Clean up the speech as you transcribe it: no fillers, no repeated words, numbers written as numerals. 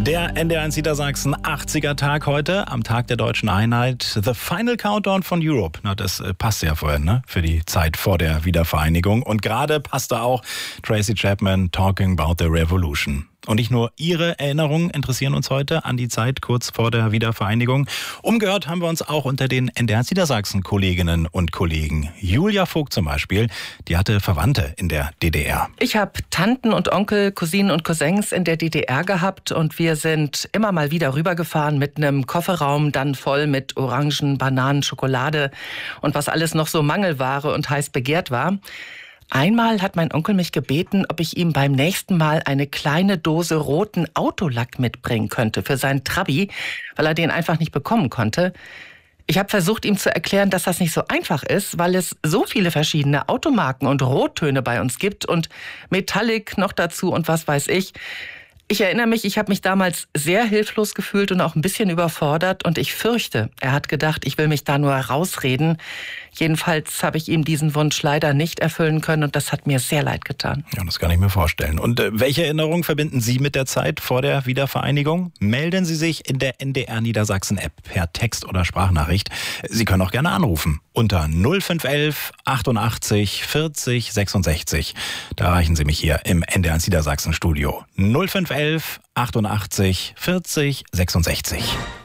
Der NDR1 Niedersachsen 80er Tag heute, am Tag der deutschen Einheit. The Final Countdown von Europe. Na, das passt ja vorhin, ne? Für die Zeit vor der Wiedervereinigung. Und gerade passte auch Tracy Chapman, Talking About the Revolution. Und nicht nur Ihre Erinnerungen interessieren uns heute an die Zeit kurz vor der Wiedervereinigung. Umgehört haben wir uns auch unter den NDR1 Niedersachsen Kolleginnen und Kollegen. Julia Vogt zum Beispiel, die hatte Verwandte in der DDR. Ich habe Tanten und Onkel, Cousinen und Cousins in der DDR gehabt und wir sind immer mal wieder rübergefahren mit einem Kofferraum, dann voll mit Orangen, Bananen, Schokolade und was alles noch so Mangelware und heiß begehrt war. Einmal hat mein Onkel mich gebeten, ob ich ihm beim nächsten Mal eine kleine Dose roten Autolack mitbringen könnte für seinen Trabi, weil er den einfach nicht bekommen konnte. Ich habe versucht, ihm zu erklären, dass das nicht so einfach ist, weil es so viele verschiedene Automarken und Rottöne bei uns gibt und Metallic noch dazu und was weiß ich. Ich erinnere mich, ich habe mich damals sehr hilflos gefühlt und auch ein bisschen überfordert und ich fürchte, er hat gedacht, ich will mich da nur rausreden. Jedenfalls habe ich ihm diesen Wunsch leider nicht erfüllen können und das hat mir sehr leid getan. Ja, das kann ich mir vorstellen. Und welche Erinnerungen verbinden Sie mit der Zeit vor der Wiedervereinigung? Melden Sie sich in der NDR Niedersachsen App per Text oder Sprachnachricht. Sie können auch gerne anrufen unter 0511 88 40 66. Da erreichen Sie mich hier im NDR Niedersachsen Studio. 0511 88 40 66.